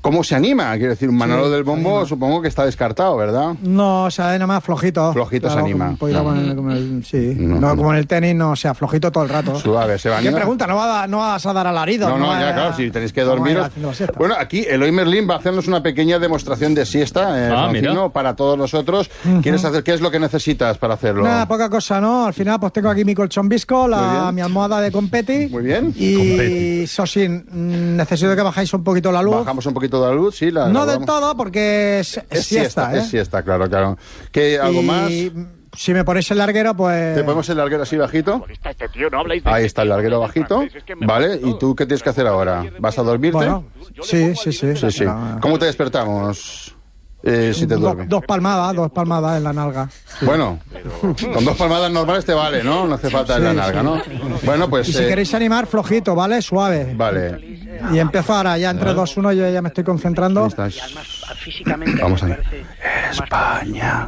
¿Cómo se anima? Quiero decir, un Manolo del Bombo supongo que está descartado, ¿verdad? No, o sea, nada más flojito. Flojito se anima. Como en el tenis, no, o sea, flojito todo el rato. Suave, se va a animar. ¿Qué pregunta? ¿No vas a dar alarido? No, ya, claro, si tenéis que dormiros. Bueno, aquí Eloy Merlín va a hacernos una pequeña demostración de siesta, Francino, para todos nosotros. ¿Quieres hacer? ¿Qué es lo que necesitas para hacerlo? Nada, poca cosa, ¿no? Al final, pues tengo aquí mi colchón visco, mi almohada de Competi. Muy bien. Y eso sí, necesito que bajáis un poquito la luz. Bajamos un poquito de la luz, sí. No del todo, porque es siesta, ¿eh? Es siesta, claro. ¿Qué, algo más? Si me ponéis el larguero, pues... ¿Te ponemos el larguero así bajito? Ahí está el larguero bajito. Vale, ¿y tú qué tienes que hacer ahora? ¿Vas a dormirte? Bueno, sí. ¿Cómo te despertamos? Si te duermes. Dos palmadas en la nalga. Sí. Bueno, con 2 palmadas normales te vale, ¿no? No hace falta en la nalga, ¿no? Bueno, pues... Y si queréis animar, flojito, ¿vale? Suave. Vale. Y empiezo ahora, ya entre 2, 1, yo ya me estoy concentrando. Vamos a ver. España.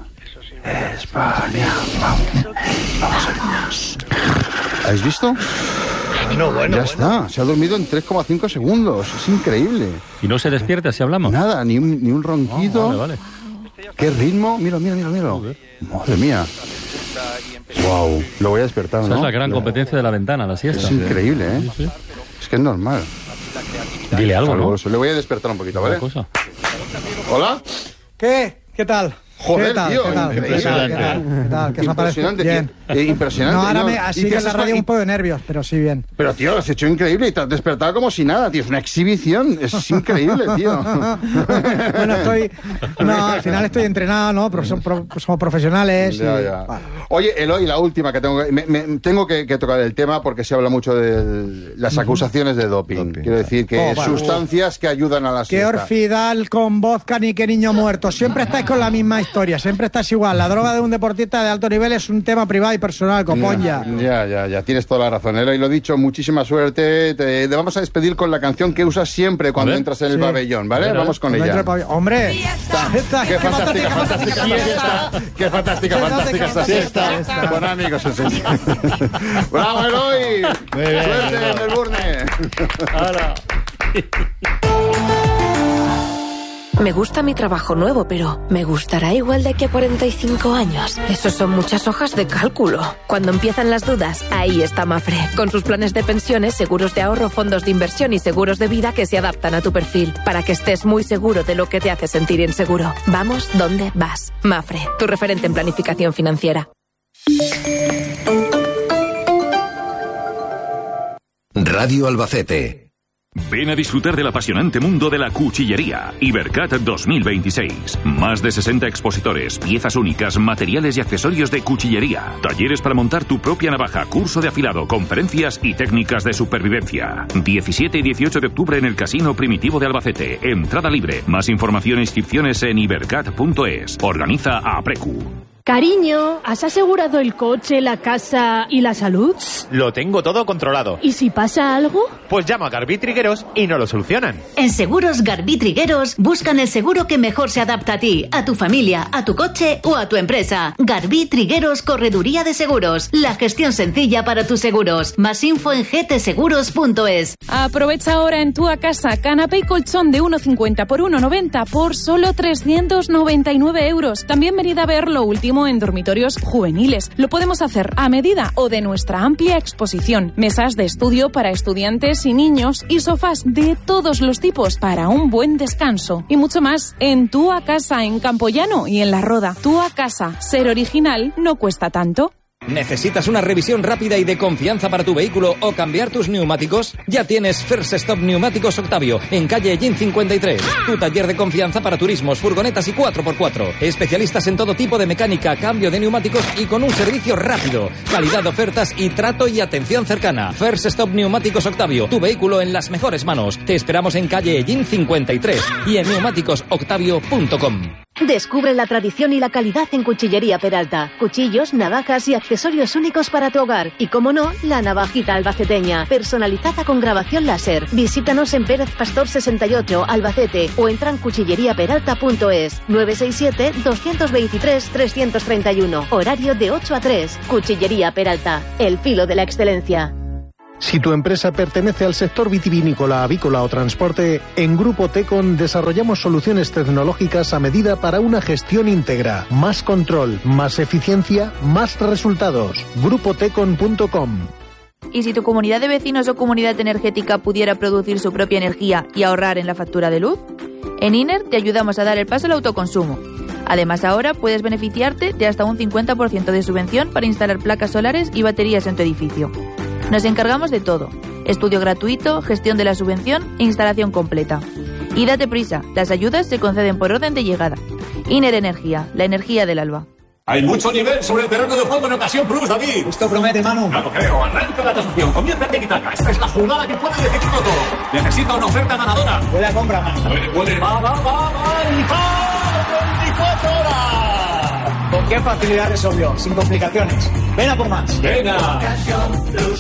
Vamos. ¿Habéis visto? Ya está, se ha dormido en 3,5 segundos. Es increíble. ¿Y no se despierta si hablamos? Nada, ni un ronquido. Vale. ¿Qué ritmo? Mira. Madre mía. Wow, lo voy a despertar, ¿no? Esa es la gran competencia de la ventana, la siesta. Es increíble, ¿eh? Sí. Es que es normal. Dile algo, ¿no? Le voy a despertar un poquito, ¿vale? ¿Hola? ¿Qué tal? Joder, tío, ¿Qué tal? Impresionante, bien. Impresionante. No, ahora así que en la radio un poco de nervios, pero sí bien. Pero, tío, lo has hecho increíble y te has despertado como si nada, tío. Es una exhibición, es increíble, tío. Bueno, al final estoy entrenado, ¿no? Pero somos profesionales. Ya. Vale. Oye, Eloy, la última que tengo que tocar el tema porque se habla mucho de las acusaciones de doping. Quiero decir que sustancias que ayudan a la siesta. Qué Orfidal con vodka ni qué niño muerto. Siempre estáis con la misma historia, siempre estás igual. La droga de un deportista de alto nivel es un tema privado y personal, copón ya. Ya, tienes toda la razón, Eloy, lo he dicho, muchísima suerte. Te vamos a despedir con la canción que usas siempre cuando entras en el pabellón, ¿vale? Vamos con ella. ¡Hombre! ¡Qué fantástica esta siesta! Bueno, amigos, ¡bravo, Eloy! ¡Suerte en Melbourne! ¡Hala! Me gusta mi trabajo nuevo, pero ¿me gustará igual de aquí a 45 años? Esos son muchas hojas de cálculo. Cuando empiezan las dudas, ahí está Mafre. Con sus planes de pensiones, seguros de ahorro, fondos de inversión y seguros de vida que se adaptan a tu perfil. Para que estés muy seguro de lo que te hace sentir inseguro. Vamos donde vas. Mafre, tu referente en planificación financiera. Radio Albacete. Ven a disfrutar del apasionante mundo de la cuchillería. Ibercat 2026. Más de 60 expositores, piezas únicas, materiales y accesorios de cuchillería. Talleres para montar tu propia navaja, curso de afilado, conferencias y técnicas de supervivencia. 17 y 18 de octubre en el Casino Primitivo de Albacete. Entrada libre. Más información e inscripciones en ibercat.es. Organiza Aprecu. Cariño, ¿has asegurado el coche, la casa y la salud? Lo tengo todo controlado. ¿Y si pasa algo? Pues llamo a Garbí Trigueros y no lo solucionan. En Seguros Garbí Trigueros buscan el seguro que mejor se adapta a ti, a tu familia, a tu coche o a tu empresa. Garbí Trigueros Correduría de Seguros. La gestión sencilla para tus seguros. Más info en gtseguros.es. Aprovecha ahora en tu casa canapé y colchón de 1,50 por 1,90 por solo 399 euros. También venid a ver lo último en dormitorios juveniles. Lo podemos hacer a medida o de nuestra amplia exposición. Mesas de estudio para estudiantes y niños y sofás de todos los tipos para un buen descanso. Y mucho más en Tua Casa en Campoyano y en La Roda. Tua Casa. Ser original no cuesta tanto. ¿Necesitas una revisión rápida y de confianza para tu vehículo o cambiar tus neumáticos? Ya tienes First Stop Neumáticos Octavio, en calle Ellín 53. Tu taller de confianza para turismos, furgonetas y 4x4. Especialistas en todo tipo de mecánica, cambio de neumáticos y con un servicio rápido. Calidad de ofertas y trato y atención cercana. First Stop Neumáticos Octavio, tu vehículo en las mejores manos. Te esperamos en calle Ellín 53 y en neumáticosoctavio.com. Descubre la tradición y la calidad en Cuchillería Peralta. Cuchillos, navajas y accesorios únicos para tu hogar. Y, como no, la navajita albaceteña, personalizada con grabación láser. Visítanos en Pérez Pastor 68, Albacete, o entra en cuchilleriaperalta.es. 967-223-331. Horario de 8 a 3. Cuchillería Peralta, el filo de la excelencia. Si tu empresa pertenece al sector vitivinícola, avícola o transporte, en Grupo Tecon desarrollamos soluciones tecnológicas a medida para una gestión íntegra. Más control, más eficiencia, más resultados. GrupoTecon.com. ¿Y si tu comunidad de vecinos o comunidad energética pudiera producir su propia energía y ahorrar en la factura de luz? En INER te ayudamos a dar el paso al autoconsumo. Además, ahora puedes beneficiarte de hasta un 50% de subvención para instalar placas solares y baterías en tu edificio. Nos encargamos de todo: estudio gratuito, gestión de la subvención e instalación completa. Y date prisa, las ayudas se conceden por orden de llegada. INER Energía, la energía del alba. Hay mucho nivel sobre el terreno de juego en Ocasión Plus, David. Esto promete, Manu. No lo creo. Arranca la tasación. Comienza el tiki-taka. Esta es la jugada que puede decidirlo todo. Necesita una oferta ganadora. Puede compra, Manu. Puede. Va. ¡Y 24 horas! ¿Con qué facilidad resolvió? Sin complicaciones. Ven a por más. Venga. Ocasión Plus.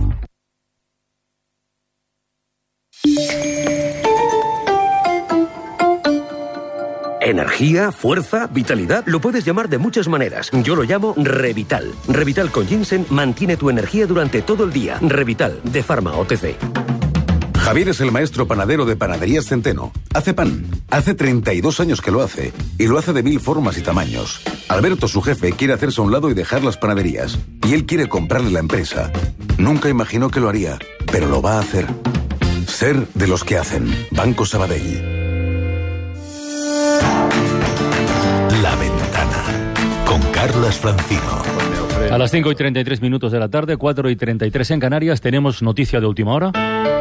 Energía, fuerza, vitalidad, lo puedes llamar de muchas maneras. Yo lo llamo Revital. Revital con ginseng mantiene tu energía durante todo el día. Revital, de Pharma OTC. Javier es el maestro panadero de Panaderías Centeno. Hace pan. Hace 32 años que lo hace. Y lo hace de 1000 formas y tamaños. Alberto, su jefe, quiere hacerse a un lado y dejar las panaderías. Y él quiere comprarle la empresa. Nunca imaginó que lo haría, pero lo va a hacer. Ser de los que hacen. Banco Sabadell. La Ventana, con Carlas Francino. A las 5:33 de la tarde, 4:33 en Canarias, tenemos noticia de última hora.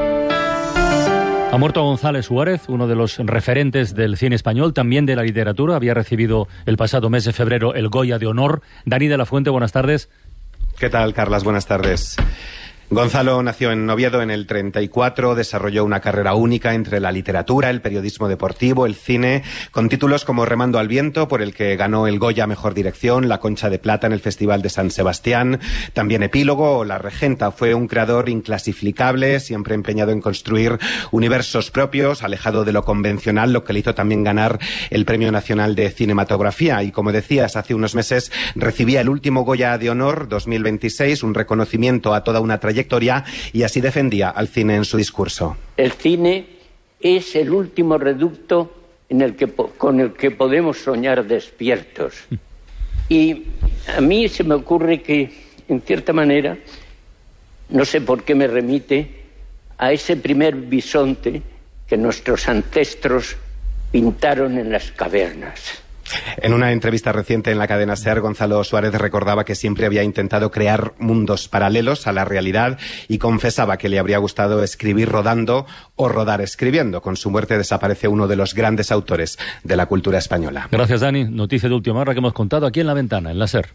Ha muerto González Suárez, uno de los referentes del cine español, también de la literatura. Había recibido el pasado mes de febrero el Goya de Honor. Dani de la Fuente, buenas tardes. ¿Qué tal, Carlas? Buenas tardes. Gonzalo nació en Oviedo en el 34, desarrolló una carrera única entre la literatura, el periodismo deportivo, el cine, con títulos como Remando al viento, por el que ganó el Goya a Mejor Dirección, la Concha de Plata en el Festival de San Sebastián, también Epílogo o La Regenta. Fue un creador inclasificable, siempre empeñado en construir universos propios, alejado de lo convencional, lo que le hizo también ganar el Premio Nacional de Cinematografía. Y como decías, hace unos meses recibía el último Goya de Honor 2026, un reconocimiento a toda una trayectoria, y así defendía al cine en su discurso. El cine es el último reducto con el que podemos soñar despiertos. Y a mí se me ocurre que, en cierta manera, no sé por qué me remite a ese primer bisonte que nuestros ancestros pintaron en las cavernas. En una entrevista reciente en la cadena SER, Gonzalo Suárez recordaba que siempre había intentado crear mundos paralelos a la realidad y confesaba que le habría gustado escribir rodando o rodar escribiendo. Con su muerte desaparece uno de los grandes autores de la cultura española. Gracias, Dani. Noticia de última hora que hemos contado aquí en La Ventana, en la SER.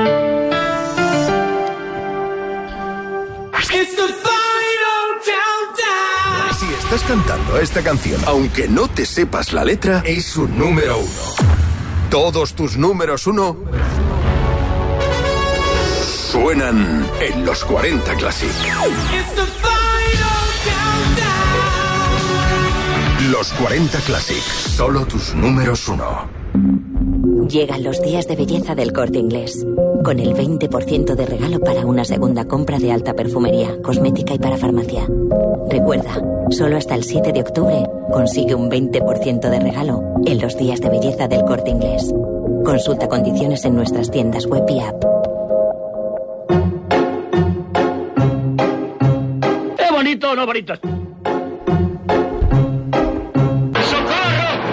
Si estás cantando esta canción, aunque no te sepas la letra, es su número 1. Todos tus números 1 suenan en los 40 Classic. Los 40 Classic, solo tus números 1. Llegan los días de belleza del Corte Inglés, con el 20% de regalo para una segunda compra de alta perfumería, cosmética y para farmacia. Recuerda, solo hasta el 7 de octubre consigue un 20% de regalo en los días de belleza del Corte Inglés. Consulta condiciones en nuestras tiendas web y app. ¿Es bonito o no bonito?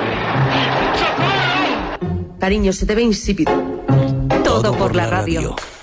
Cariño, se te ve insípido. Todo por la radio.